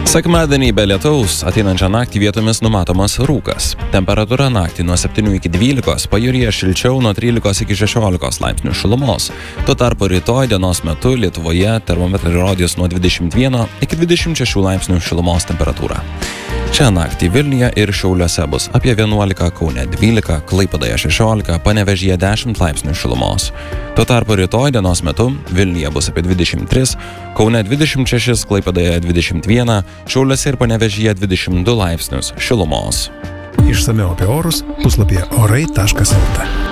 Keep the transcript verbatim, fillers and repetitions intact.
Sekmadienį be lietaus, ateinančią naktį vietomis numatomas rūkas. Temperatūra naktį nuo septynių iki dvylikos, pajūryje šilčiau nuo trylikos iki šešiolikos laipsnių šilumos. Tuo tarpu rytoj dienos metu Lietuvoje termometrai rodys nuo dvidešimt vieno iki dvidešimt šešių laipsnių šilumos temperatūra. Šią naktį Vilniuje ir Šiauliuose bus apie vienuolika, Kaune dvylika, Klaipėdoje šešiolika, Panevėžyje dešimt laipsnių šilumos. Tuo tarpu rytoj dienos metu Vilniuje bus apie dvidešimt tris, Kaune dvidešimt šeši, Klaipėdoje dvidešimt vienas, Šiauliuose ir Panevėžyje dvidešimt du laipsnius šilumos. Išsamiau apie orus puslapyje orai taškas lt.